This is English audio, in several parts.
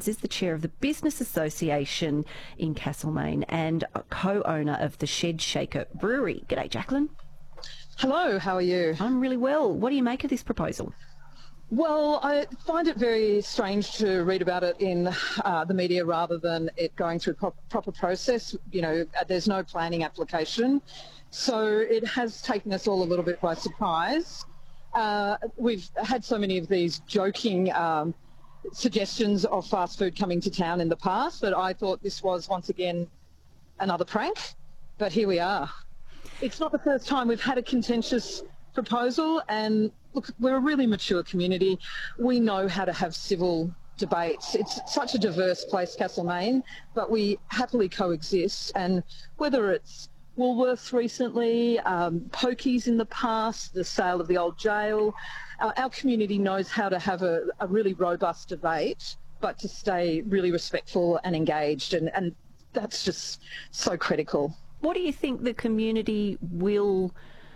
is the chair of the Business Association in Castlemaine and a co-owner of the Shed Shaker Brewery. G'day, Jacqueline. Hello, how are you? I'm really well. What do you make of this proposal? Well, I find it very strange to read about it in the media rather than it going through proper process. You know, there's no planning application. So it has taken us all a little bit by surprise. We've had so many of these joking suggestions of fast food coming to town in the past that I thought this was once again another prank, but here we are. It's not the first time we've had a contentious proposal, and look, we're a really mature community. We know how to have civil debates. It's such a diverse place, Castlemaine, but we happily coexist, and whether it's Woolworths recently, pokies in the past, the sale of the old jail, our community knows how to have a really robust debate, but to stay really respectful and engaged, and that's just so critical. What do you think the community will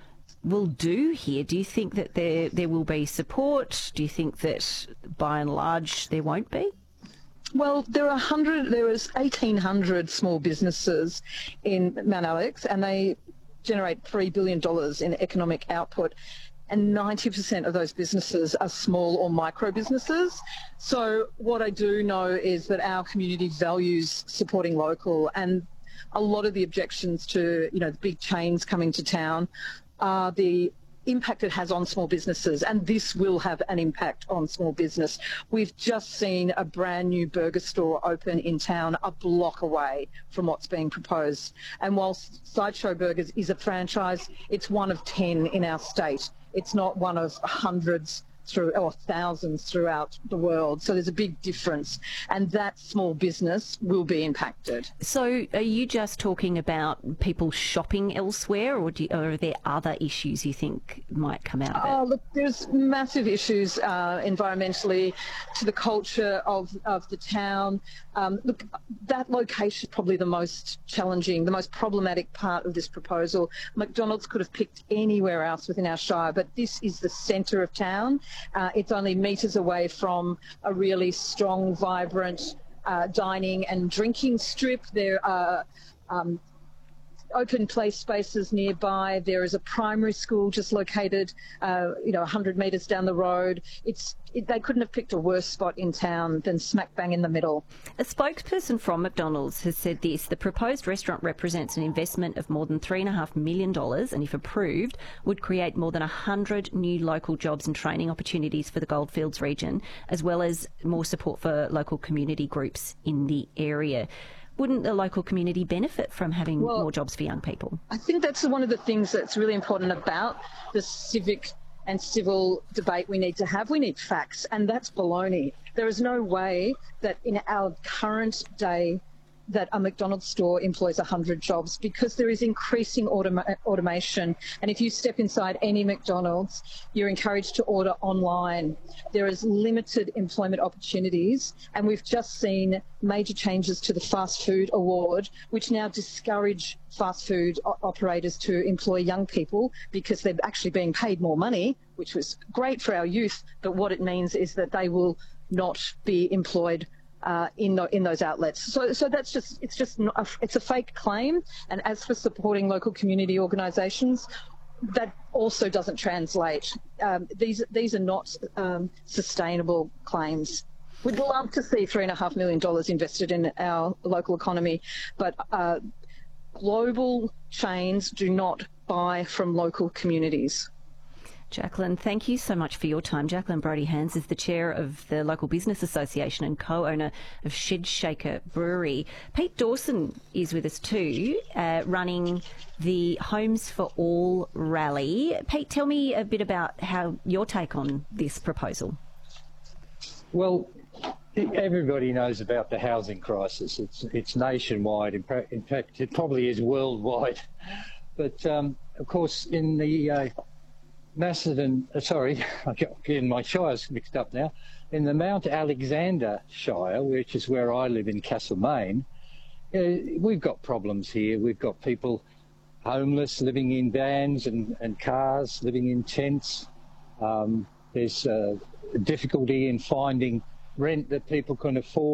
do here? Do you think that there will be support? Do you think that by and large there won't be? Well, there is 1,800 small businesses in Mount Alex, and they generate $3 billion in economic output, and 90% of those businesses are small or micro businesses. So what I do know is that our community values supporting local, and a lot of the objections to, you know, the big chains coming to town are the impact it has on small businesses, and this will have an impact on small business. We've just seen a brand new burger store open in town a block away from what's being proposed. And whilst Sideshow Burgers is a franchise, it's one of 10 in our state. It's not one of hundreds or thousands throughout the world. So there's a big difference, and that small business will be impacted. So are you just talking about people shopping elsewhere, or are there other issues you think might come out of it? Oh, look, there's massive issues environmentally, to the culture of the town. Look, that location is probably the most challenging, the most problematic part of this proposal. McDonald's could have picked anywhere else within our shire, but this is the centre of town. It's only metres away from a really strong, vibrant dining and drinking strip. There are open play spaces nearby. There is a primary school just located, 100 metres down the road. They couldn't have picked a worse spot in town than smack bang in the middle. A spokesperson from McDonald's has said this: the proposed restaurant represents an investment of more than $3.5 million, and if approved, would create more than 100 new local jobs and training opportunities for the Goldfields region, as well as more support for local community groups in the area. Wouldn't the local community benefit from having more jobs for young people? I think that's one of the things that's really important about the civic and civil debate we need to have. We need facts, and that's baloney. There is no way that in our current day that a McDonald's store employs 100 jobs, because there is increasing automation. And if you step inside any McDonald's, you're encouraged to order online. There is limited employment opportunities, and we've just seen major changes to the Fast Food Award, which now discourage fast food operators to employ young people because they're actually being paid more money, which was great for our youth, but what it means is that they will not be employed in those outlets. So that's just, it's a fake claim. And as for supporting local community organisations, that also doesn't translate. These are not sustainable claims. We'd love to see $3.5 million invested in our local economy, but global chains do not buy from local communities. Jacqueline, thank you so much for your time. Jacqueline Brodie-Hands is the chair of the Local Business Association and co-owner of Shed Shaker Brewery. Pete Dawson is with us too, running the Homes for All rally. Pete, tell me a bit about how your take on this proposal. Well, everybody knows about the housing crisis. It's nationwide. In fact, it probably is worldwide. But of course, in the Macedon, I got getting my shires mixed up now. In the Mount Alexander Shire, which is where I live in Castlemaine, we've got problems here. We've got people homeless, living in vans and cars, living in tents. There's difficulty in finding rent that people can afford.